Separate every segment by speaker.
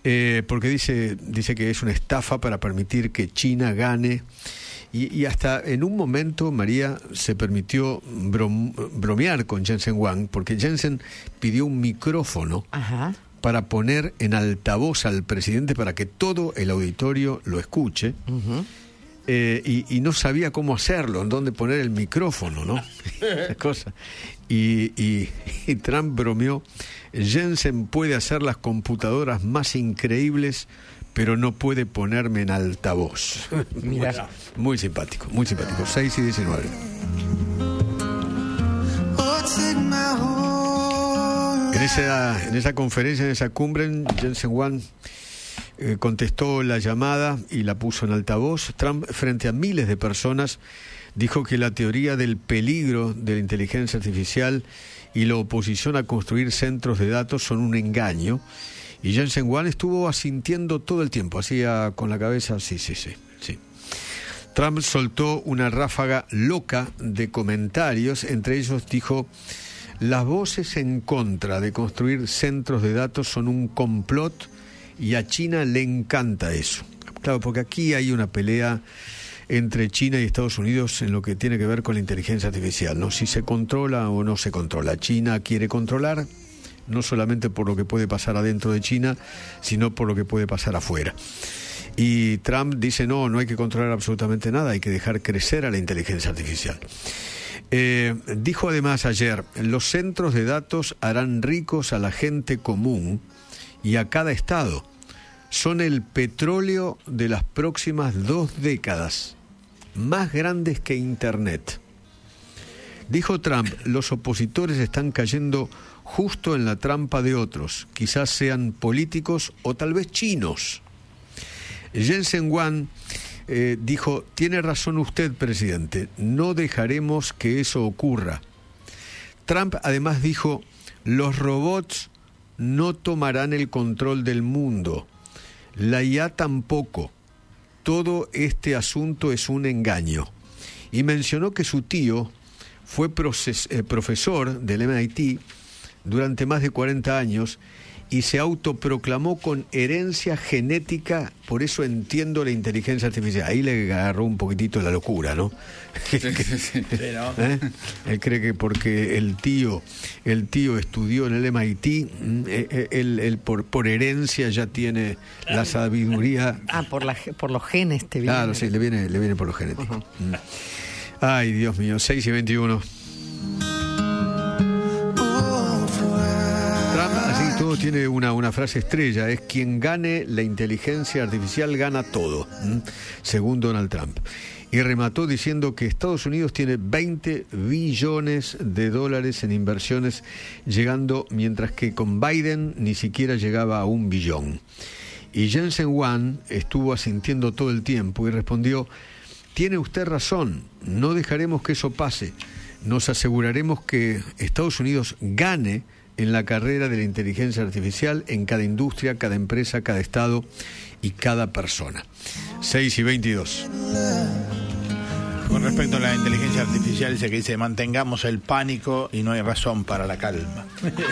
Speaker 1: porque dice que es una estafa para permitir que China gane. Y hasta en un momento María se permitió bromear con Jensen Huang, porque Jensen pidió un micrófono para poner en altavoz al presidente para que todo el auditorio lo escuche. Y no sabía cómo hacerlo, en dónde poner el micrófono, ¿no? Esa cosa. Y Trump bromeó: Jensen puede hacer las computadoras más increíbles, pero no puede ponerme en altavoz.
Speaker 2: Mira.
Speaker 1: Muy simpático, muy simpático. 6:19. En esa conferencia, en esa cumbre, Jensen Huang contestó la llamada y la puso en altavoz. Trump, frente a miles de personas, dijo que la teoría del peligro de la inteligencia artificial y la oposición a construir centros de datos son un engaño. Y Jensen Huang estuvo asintiendo todo el tiempo, hacía con la cabeza sí. Trump soltó una ráfaga loca de comentarios, entre ellos dijo: las voces en contra de construir centros de datos son un complot y a China le encanta eso. Claro, porque aquí hay una pelea entre China y Estados Unidos en lo que tiene que ver con la inteligencia artificial, ¿no? Si se controla o no se controla. China quiere controlar, no solamente por lo que puede pasar adentro de China, sino por lo que puede pasar afuera. Y Trump dice: no hay que controlar absolutamente nada, hay que dejar crecer a la inteligencia artificial. Dijo además ayer: los centros de datos harán ricos a la gente común y a cada estado. Son el petróleo de las próximas 2 décadas, más grandes que Internet. Dijo Trump: los opositores están cayendo justo en la trampa de otros, quizás sean políticos o tal vez chinos. Jensen Huang dijo: tiene razón usted, presidente, no dejaremos que eso ocurra. Trump además dijo: los robots no tomarán el control del mundo, la IA tampoco, todo este asunto es un engaño. Y mencionó que su tío fue profesor del MIT durante más de 40 años y se autoproclamó con herencia genética, por eso entiendo la inteligencia artificial. Ahí le agarró un poquitito la locura, ¿no?
Speaker 3: Sí, ¿no?
Speaker 1: Él cree que porque el tío estudió en el MIT, él por herencia ya tiene la sabiduría.
Speaker 2: Por los genes te viene.
Speaker 1: Claro, sí, le viene por los genéticos. Ay, Dios mío, 6:21. Todo tiene una frase estrella: es quien gane la inteligencia artificial gana todo, según Donald Trump. Y remató diciendo que Estados Unidos tiene 20 billones de dólares en inversiones llegando, mientras que con Biden ni siquiera llegaba a 1 billón. Y Jensen Huang estuvo asintiendo todo el tiempo y respondió: tiene usted razón, no dejaremos que eso pase, nos aseguraremos que Estados Unidos gane en la carrera de la inteligencia artificial en cada industria, cada empresa, cada estado y cada persona. 6:22.
Speaker 3: Con respecto a la inteligencia artificial, dice mantengamos el pánico y no hay razón para la calma.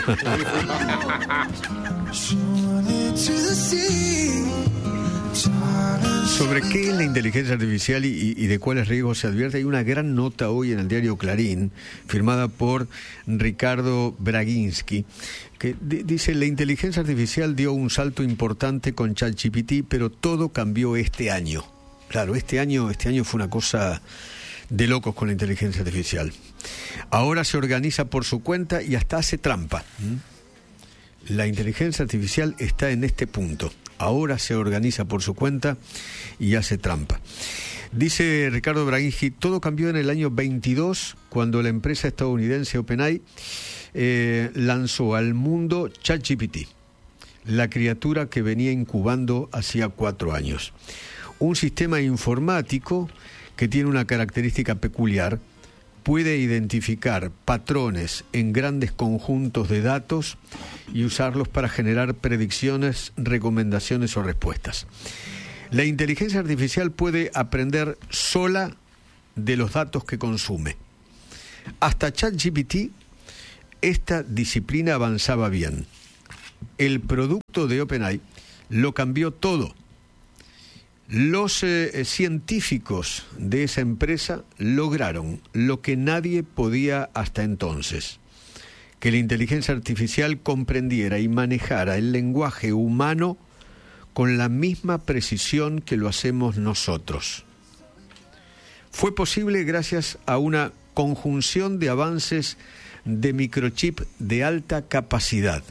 Speaker 1: Sobre qué es la inteligencia artificial y de cuáles riesgos se advierte, hay una gran nota hoy en el diario Clarín, firmada por Ricardo Braginski, que dice: la inteligencia artificial dio un salto importante con ChatGPT, pero todo cambió este año. Claro, este año fue una cosa de locos con la inteligencia artificial. Ahora se organiza por su cuenta y hasta hace trampa. La inteligencia artificial está en este punto. Ahora se organiza por su cuenta y hace trampa. Dice Ricardo Braginski: todo cambió en el año 22, cuando la empresa estadounidense OpenAI lanzó al mundo ChatGPT, la criatura que venía incubando hacía 4 años. Un sistema informático que tiene una característica peculiar: puede identificar patrones en grandes conjuntos de datos y usarlos para generar predicciones, recomendaciones o respuestas. La inteligencia artificial puede aprender sola de los datos que consume. Hasta ChatGPT, esta disciplina avanzaba bien. El producto de OpenAI lo cambió todo. Los científicos de esa empresa lograron lo que nadie podía hasta entonces: que la inteligencia artificial comprendiera y manejara el lenguaje humano con la misma precisión que lo hacemos nosotros. Fue posible gracias a una conjunción de avances de microchip de alta capacidad.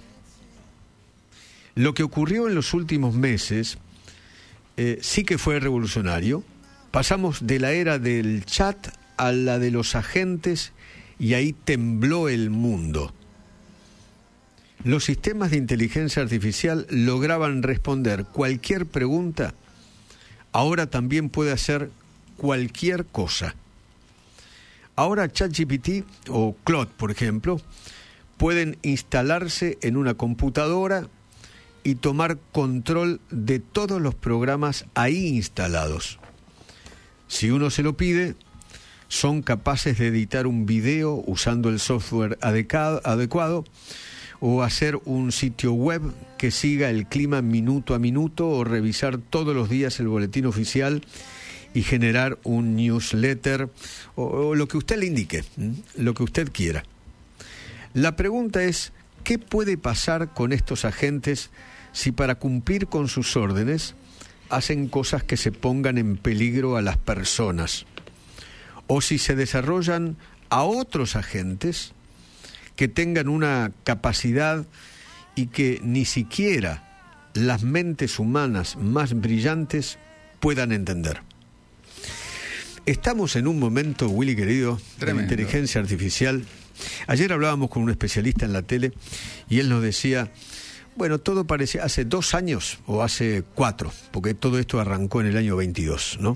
Speaker 1: Lo que ocurrió en los últimos meses sí que fue revolucionario. Pasamos de la era del chat a la de los agentes y ahí tembló el mundo. Los sistemas de inteligencia artificial lograban responder cualquier pregunta. Ahora también puede hacer cualquier cosa. Ahora ChatGPT o Claude, por ejemplo, pueden instalarse en una computadora y tomar control de todos los programas ahí instalados. Si uno se lo pide, son capaces de editar un video usando el software adecuado, o hacer un sitio web que siga el clima minuto a minuto, o revisar todos los días el boletín oficial y generar un newsletter, o lo que usted le indique, lo que usted quiera. La pregunta es, ¿qué puede pasar con estos agentes si para cumplir con sus órdenes hacen cosas que se pongan en peligro a las personas? O si se desarrollan a otros agentes que tengan una capacidad y que ni siquiera las mentes humanas más brillantes puedan entender. Estamos en un momento, Willy querido, de la inteligencia artificial. Ayer hablábamos con un especialista en la tele y él nos decía, bueno, todo parecía hace 2 años o hace 4, porque todo esto arrancó en el año 22, ¿no?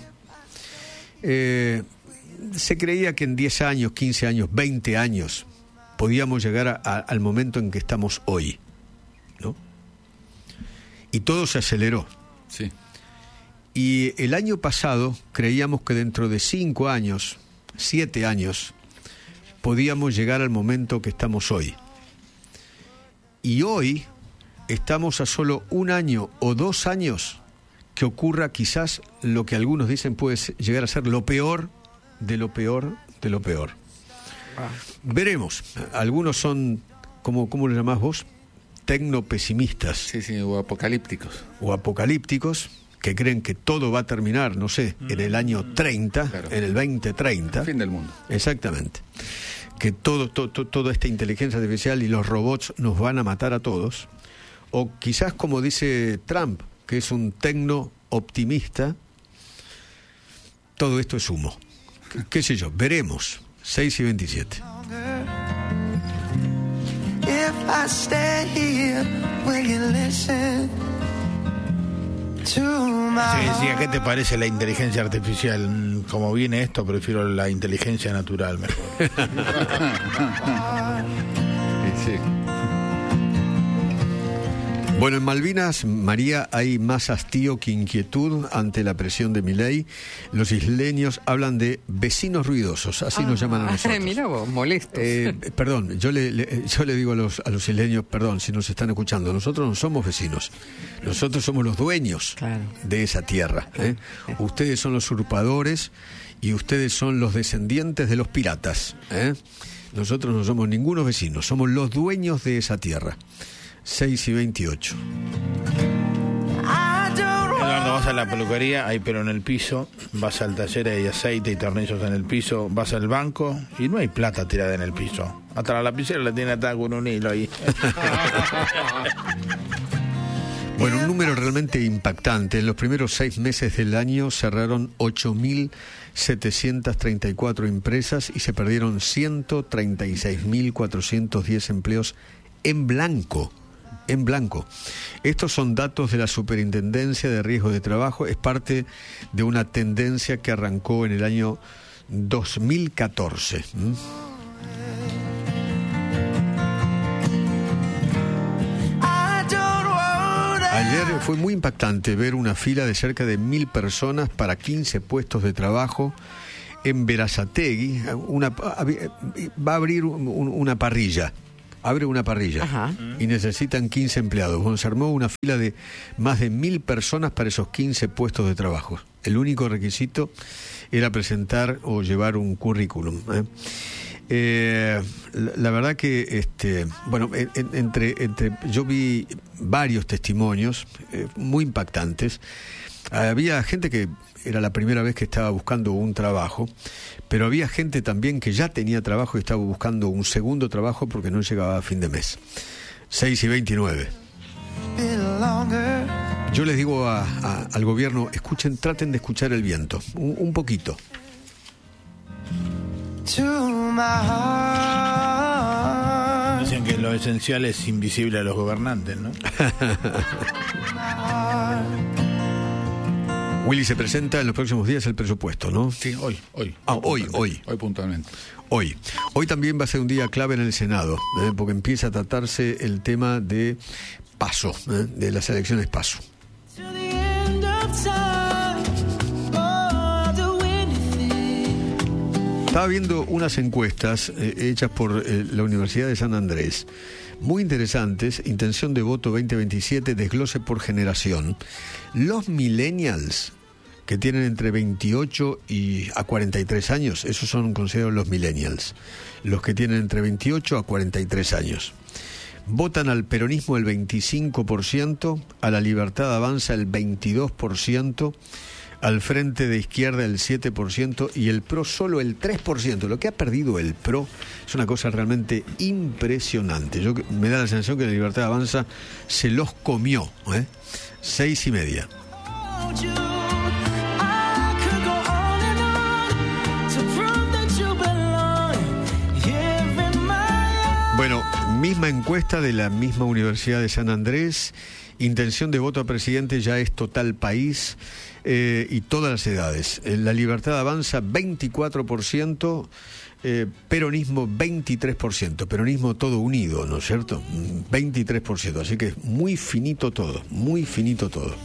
Speaker 1: Se creía que en 10 años, 15 años, 20 años podíamos llegar al momento en que estamos hoy, ¿no? Y todo se aceleró.
Speaker 4: Sí.
Speaker 1: Y el año pasado creíamos que dentro de 5 años, 7 años, podíamos llegar al momento que estamos hoy. Y hoy estamos a solo 1 año o 2 años que ocurra quizás lo que algunos dicen puede llegar a ser lo peor de lo peor de lo peor. Veremos. Algunos son, ¿cómo lo llamás vos? Tecnopesimistas.
Speaker 4: Sí, o apocalípticos.
Speaker 1: O apocalípticos, que creen que todo va a terminar, no sé, en el año 30, claro, en el 2030.
Speaker 4: El fin del mundo.
Speaker 1: Exactamente. Que toda esta inteligencia artificial y los robots nos van a matar a todos. O quizás, como dice Trump, que es un tecno-optimista, todo esto es humo. ¿Qué sé yo? Veremos. 6:27.
Speaker 3: Sí, decía, ¿qué te parece la inteligencia artificial? Como viene esto, prefiero la inteligencia natural mejor.
Speaker 4: Sí.
Speaker 1: Bueno, en Malvinas, María, hay más hastío que inquietud ante la presión de Milei. Los isleños hablan de vecinos ruidosos, así nos llaman a nosotros.
Speaker 2: Mira vos, molestos.
Speaker 1: Perdón, yo le digo a los isleños, perdón, si nos están escuchando, nosotros no somos vecinos, nosotros somos los dueños, claro, de esa tierra. Ustedes son los usurpadores y ustedes son los descendientes de los piratas. Nosotros no somos ningunos vecinos, somos los dueños de esa tierra. 6:28.
Speaker 3: Eduardo, vas a la peluquería, hay pelo en el piso, vas al taller, hay aceite y tornillos en el piso, vas al banco y no hay plata tirada en el piso. Hasta la lapicera la tiene atada con un hilo ahí.
Speaker 1: Bueno, un número realmente impactante. En los primeros 6 meses del año cerraron 8.734 empresas y se perdieron 136.410 empleos en blanco. En blanco. Estos son datos de la Superintendencia de Riesgo de Trabajo. Es parte de una tendencia que arrancó en el año 2014. Ayer fue muy impactante ver una fila de cerca de 1.000 personas para 15 puestos de trabajo en Berazategui. Va a abrir una parrilla abre una parrilla.
Speaker 2: Ajá.
Speaker 1: Y necesitan 15 empleados. Bueno, se armó una fila de más de 1.000 personas para esos 15 puestos de trabajo. El único requisito era presentar o llevar un currículum. La verdad que yo vi varios testimonios muy impactantes. Había gente que era la primera vez que estaba buscando un trabajo, pero había gente también que ya tenía trabajo y estaba buscando un segundo trabajo porque no llegaba a fin de mes. 6:29. Yo les digo al gobierno, traten de escuchar el viento, un poquito.
Speaker 3: Dicen que lo esencial es invisible a los gobernantes, ¿no?
Speaker 1: Willy, se presenta en los próximos días el presupuesto, ¿no?
Speaker 4: Sí, hoy.
Speaker 1: Hoy
Speaker 4: Puntualmente.
Speaker 1: Hoy también va a ser un día clave en el Senado, porque empieza a tratarse el tema de PASO, de las elecciones PASO. Estaba viendo unas encuestas hechas por la Universidad de San Andrés, muy interesantes. Intención de voto 2027, desglose por generación. Los millennials, que tienen entre 28 y a 43 años, esos son considerados los millennials. Los que tienen entre 28 a 43 años. Votan al peronismo el 25%, a la Libertad Avanza el 22%, al Frente de Izquierda el 7% y el PRO solo el 3%. Lo que ha perdido el PRO es una cosa realmente impresionante. Me da la sensación que la Libertad Avanza se los comió. 6:30. Bueno, misma encuesta de la misma Universidad de San Andrés. Intención de voto a presidente ya es total país y todas las edades. La Libertad Avanza 24%, peronismo 23%. Peronismo todo unido, ¿no es cierto? 23%. Así que muy finito todo, muy finito todo.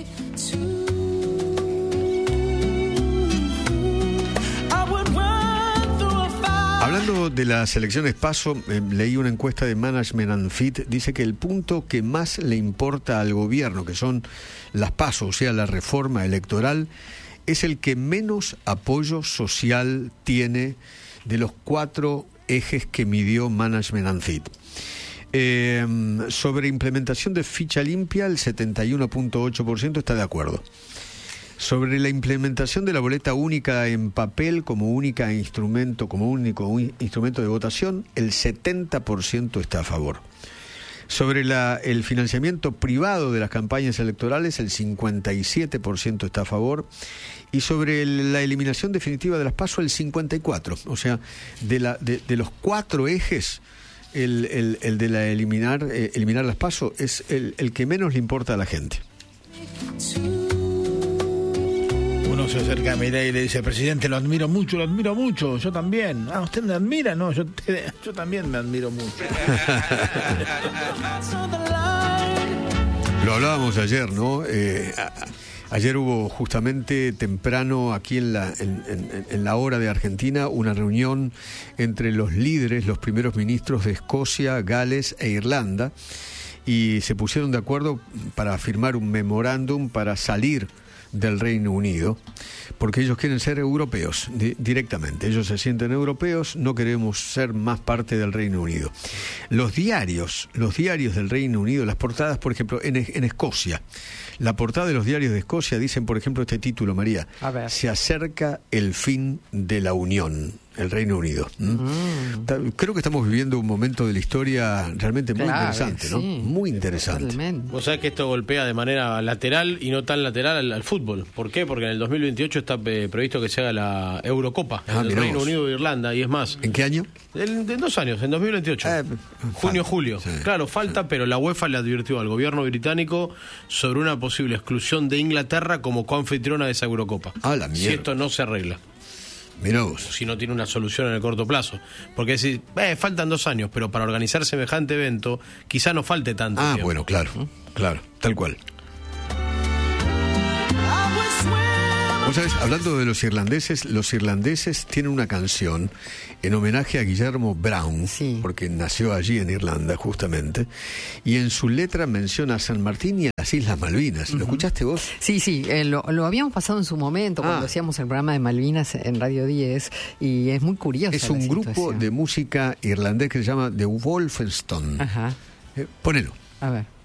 Speaker 1: Hablando de las elecciones PASO, leí una encuesta de Management and Fit, dice que el punto que más le importa al gobierno, que son las PASO, o sea, la reforma electoral, es el que menos apoyo social tiene de los 4 ejes que midió Management and Fit. Sobre implementación de ficha limpia, el 71.8% está de acuerdo. Sobre la implementación de la boleta única en papel como único instrumento de votación, el 70% está a favor. Sobre el financiamiento privado de las campañas electorales, el 57% está a favor. Y sobre la eliminación definitiva de las PASO, el 54%. O sea, de los 4 ejes, el de la eliminar las PASO es el que menos le importa a la gente.
Speaker 3: Uno se acerca a Milei y le dice: presidente, lo admiro mucho, yo también. Ah, ¿usted me admira? No, yo también me admiro mucho.
Speaker 1: Lo hablábamos ayer, ¿no? Ayer hubo justamente temprano aquí en la hora de Argentina una reunión entre los líderes, los primeros ministros de Escocia, Gales e Irlanda, y se pusieron de acuerdo para firmar un memorándum para salir del Reino Unido, porque ellos quieren ser europeos directamente. Ellos se sienten europeos, no queremos ser más parte del Reino Unido. Los diarios del Reino Unido, las portadas, por ejemplo, en Escocia, la portada de los diarios de Escocia dicen, por ejemplo, este título, María: se acerca el fin de la Unión, el Reino Unido. Creo que estamos viviendo un momento de la historia realmente muy interesante, ¿no?
Speaker 2: Sí,
Speaker 1: muy interesante.
Speaker 2: Totalmente.
Speaker 5: Vos sabés que esto golpea de manera lateral y no tan lateral al fútbol. ¿Por qué? Porque en el 2028 está previsto que se haga la Eurocopa en el Reino Unido e Irlanda, y es más.
Speaker 1: ¿En qué año?
Speaker 5: En 2 años, en 2028. Junio-julio.
Speaker 1: Sí,
Speaker 5: claro, falta, pero la UEFA le advirtió al gobierno británico sobre una posible exclusión de Inglaterra como coanfitriona de esa Eurocopa.
Speaker 1: La mierda.
Speaker 5: Si esto no se arregla.
Speaker 1: Mirá vos.
Speaker 5: Si no tiene una solución en el corto plazo. Porque decís, faltan 2 años, pero para organizar semejante evento quizá no falte tanto tiempo.
Speaker 1: Bueno, claro, tal cual. Vos sabés, hablando de los irlandeses tienen una canción en homenaje a Guillermo Brown,
Speaker 2: sí,
Speaker 1: porque nació allí en Irlanda justamente, y en su letra menciona a San Martín y a las Islas Malvinas. ¿Lo escuchaste vos?
Speaker 2: Sí, lo habíamos pasado en su momento cuando hacíamos el programa de Malvinas en Radio 10, y es muy curioso.
Speaker 1: Es un grupo de música irlandés que se llama The Wolfenstone.
Speaker 2: Ajá.
Speaker 1: Ponelo.
Speaker 2: A ver.